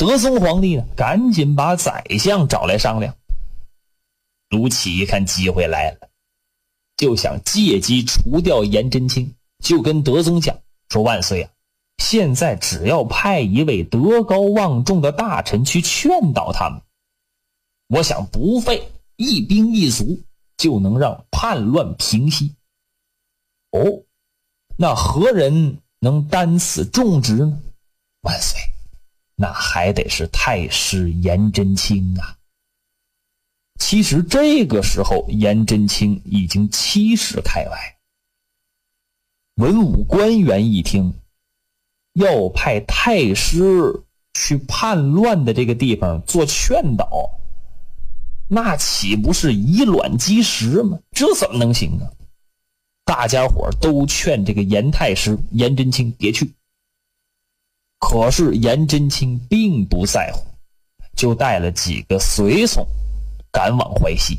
德宗皇帝呢，赶紧把宰相找来商量。卢杞一看机会来了，就想借机除掉颜真卿，就跟德宗讲说：“万岁啊，现在只要派一位德高望重的大臣去劝导他们，我想不费一兵一卒就能让叛乱平息。哦，那何人能担此重职呢？万岁，那还得是太师颜真卿啊。”其实这个时候颜真卿已经70开外。文武官员一听要派太师去叛乱的这个地方做劝导，那岂不是以卵击石吗？这怎么能行啊？大家伙都劝这个颜太师颜真卿别去。可是颜真卿并不在乎，就带了几个随从赶往淮西。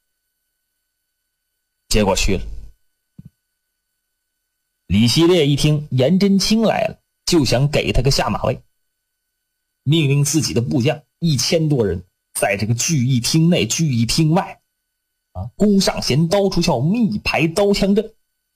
结果去了，李希烈一听颜真卿来了，就想给他个下马威，命令自己的部将1000多人在这个聚义厅内聚义厅外弓上弦刀出鞘，密排刀枪阵。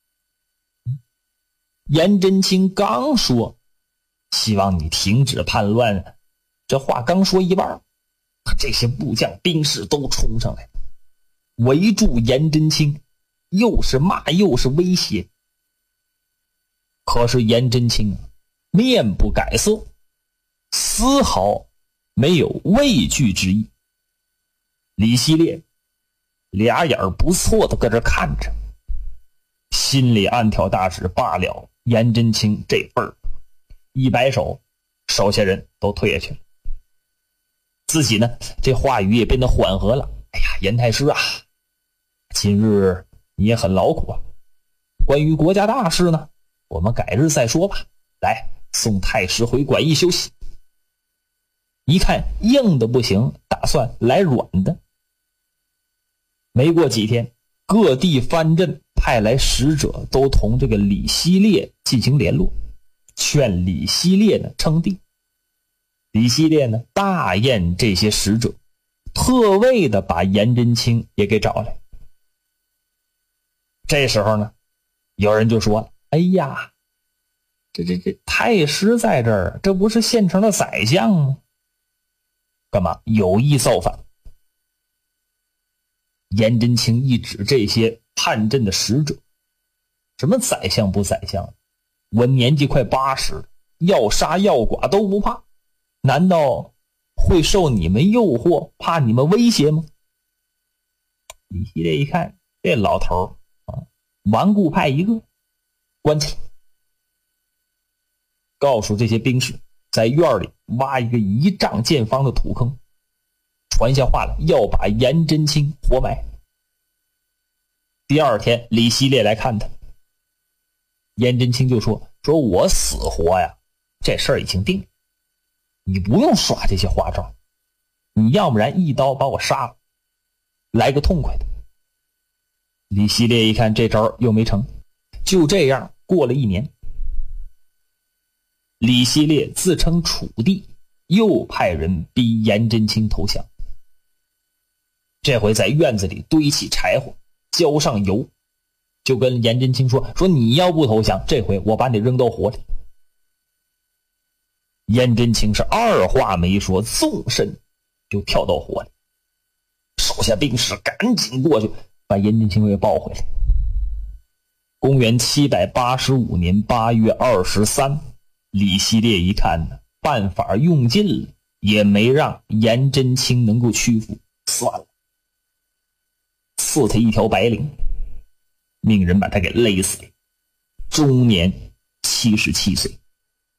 颜真卿刚说希望你停止叛乱，这话刚说一半，这些部将兵士都冲上来围住颜真卿，又是骂又是威胁。可是颜真卿面不改色，丝毫没有畏惧之意。李希烈俩眼不错的搁这看着，心里暗挑大指，罢了颜真卿这份儿，一摆手，手下人都退下去了。自己呢，这话语也变得缓和了。哎呀，颜太师啊，今日你也很劳苦啊，关于国家大事呢，我们改日再说吧。来，送太师回馆驿休息。一看硬的不行，打算来软的。没过几天，各地藩镇派来使者，都同这个李希烈进行联络，劝李希烈呢称帝。李希烈呢大宴这些使者，特为的把颜真卿也给找来。这时候呢，有人就说了：“哎呀，这太师在这儿，这不是现成的宰相吗？干嘛有意造反？”颜真卿一指这些叛阵的使者：“什么宰相不宰相？我年纪快80了，要杀要剐都不怕，难道会受你们诱惑，怕你们威胁吗？”李希烈一看这老头顽固派一个，关起来，告诉这些兵士在院里挖一个1丈见方的土坑，传下话来要把颜真卿活埋。第二天李希烈来看他，颜真卿就说我死活呀，这事儿已经定了，你不用耍这些花招，你要不然一刀把我杀了，来个痛快的。李希烈一看这招又没成，就这样过了1年。李希烈自称楚帝，又派人逼颜真卿投降。这回在院子里堆起柴火，浇上油，就跟颜真卿说你要不投降，这回我把你扔到火里。颜真卿是二话没说，纵身就跳到火里，手下兵士赶紧过去把颜真卿给抱回来。公元785年8月23，李希烈一看呢，办法用尽了，也没让颜真卿能够屈服，算了，赐他一条白绫，命人把他给勒死了，终年77岁。